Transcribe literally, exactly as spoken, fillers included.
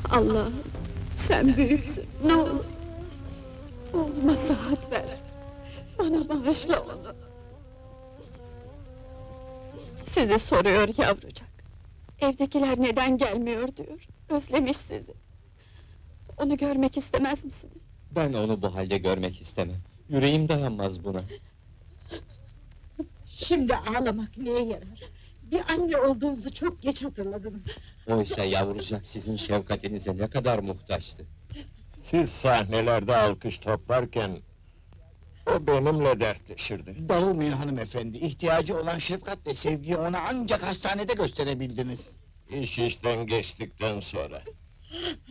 Allah'ım, sen büyüksün, ne olur. Oğluma sıhhat ver. Bana bağışla onu. Sizi soruyor yavrucak. Evdekiler neden gelmiyor diyor. Özlemiş sizi. Onu görmek istemez misiniz? Ben onu bu halde görmek istemem. Yüreğim dayanmaz buna. Şimdi ağlamak neye yarar? Bir anne olduğunuzu çok geç hatırladınız. Oysa yavrucak sizin şefkatinize ne kadar muhtaçtı. Siz sahnelerde alkış toplarken o benimle dertleşirdi. Darılmayın hanımefendi, ihtiyacı olan şefkat ve sevgiyi ona ancak hastanede gösterebildiniz. İş işten geçtikten sonra.